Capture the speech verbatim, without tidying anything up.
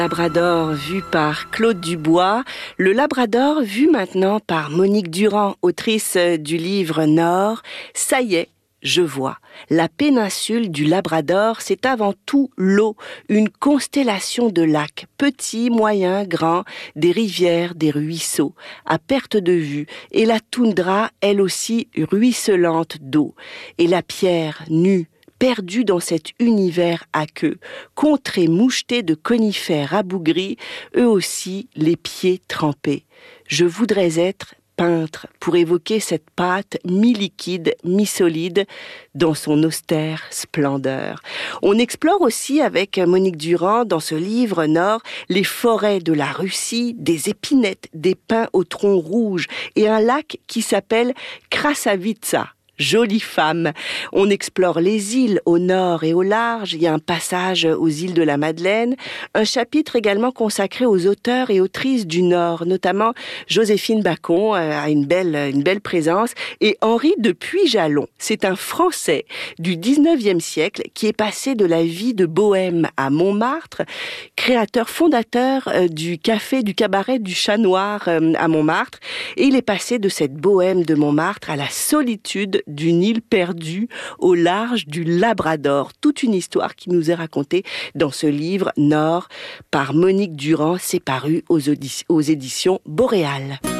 Labrador vu par Claude Dubois, le Labrador vu maintenant par Monique Durand, autrice du livre Nord. Ça y est, je vois. La péninsule du Labrador, c'est avant tout l'eau, une constellation de lacs, petits, moyens, grands, des rivières, des ruisseaux, à perte de vue, et la toundra, elle aussi, ruisselante d'eau, et la pierre nue, perdu dans cet univers aqueux, contrée mouchetée de conifères rabougris, eux aussi les pieds trempés. Je voudrais être peintre pour évoquer cette pâte mi-liquide, mi-solide dans son austère splendeur. On explore aussi avec Monique Durand dans ce livre Nord les forêts de la Russie, des épinettes, des pins au tronc rouge et un lac qui s'appelle Krasavitsa. Jolie femme. On explore les îles au nord et au large. Il y a un passage aux îles de la Madeleine. Un chapitre également consacré aux auteurs et autrices du Nord, notamment Joséphine Bacon a une belle, une belle présence. Et Henri de Puyjalon. C'est un Français du dix-neuvième siècle qui est passé de la vie de bohème à Montmartre, créateur fondateur du café, du cabaret du Chat Noir à Montmartre. Et il est passé de cette bohème de Montmartre à la solitude d'une île perdue au large du Labrador. Toute une histoire qui nous est racontée dans ce livre Nord par Monique Durand. C'est paru aux, auditions, aux éditions Boréal.